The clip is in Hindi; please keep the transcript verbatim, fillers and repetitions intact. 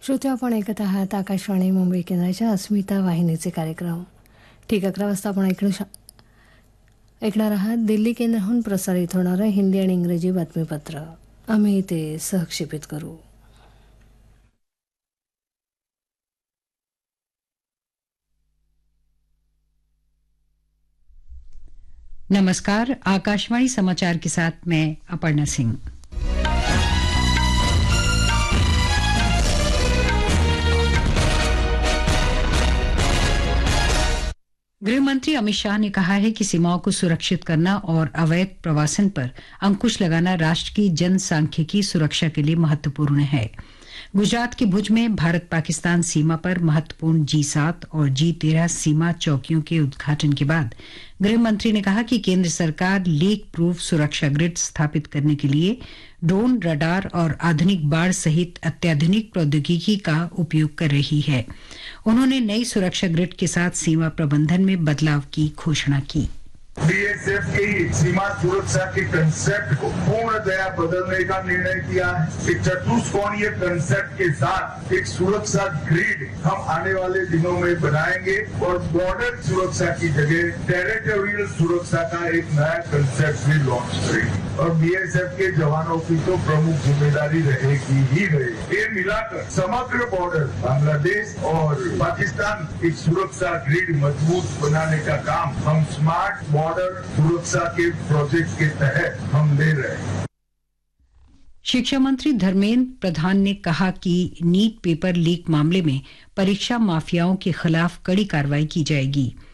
श्रोते, आपण ऐकत आहात आकाशवाणी मुंबई केंद्राच्या अस्मिता वाहिनीचे कार्यक्रम. ठीक अकरा वाजता आपण ऐकणं शा ऐकणार आहात दिल्ली केंद्राहून प्रसारित होणारं हिंदी आणि इंग्रजी बातमीपत्र. आम्ही ते सहक्षेपित करू. नमस्कार. आकाशवाणी समाचार के साथ मैं अपर्णा सिंह. गृह मंत्री अमित शाह ने कहा है कि सीमाओं को सुरक्षित करना और अवैध प्रवासन पर अंकुश लगाना राष्ट्र की जनसांख्यिकी सुरक्षा के लिए महत्वपूर्ण है. गुजरात के भुज में भारत पाकिस्तान सीमा पर महत्वपूर्ण जी सात और जी तेरह सीमा चौकियों के उद्घाटन के बाद गृह मंत्री ने कहा कि केंद्र सरकार लीक प्रूफ सुरक्षा ग्रिड स्थापित करने के लिए ड्रोन, रडार और आधुनिक बाड़ सहित अत्याधुनिक प्रौद्योगिकी का उपयोग कर रही है. उन्होंने नई सुरक्षा ग्रिड के साथ सीमा प्रबंधन में बदलाव की घोषणा की. बीएसएफ की सीमा सुरक्षा के कंसेप्ट को पूर्णतया बदलने का निर्णय किया है. एक चतुष्कोणीय कंसेप्ट के साथ एक सुरक्षा ग्रिड हम आने वाले दिनों में बनाएंगे और बॉर्डर सुरक्षा की जगह टेरिटोरियल सुरक्षा का एक नया कंसेप्ट भी लॉन्च करेंगे. और बीएसएफ के जवानों की तो प्रमुख जिम्मेदारी रहेगी ही रहेगी. ये मिलाकर समग्र बॉर्डर बांग्लादेश और पाकिस्तान एक सुरक्षा ग्रिड मजबूत बनाने का काम हम स्मार्ट बॉर्डर सुरक्षा के प्रोजेक्ट के तहत हम ले रहे हैं. शिक्षा मंत्री धर्मेंद्र प्रधान ने कहा कि नीट पेपर लीक मामले में परीक्षा माफियाओं के खिलाफ कड़ी कार्रवाई की जाएगी.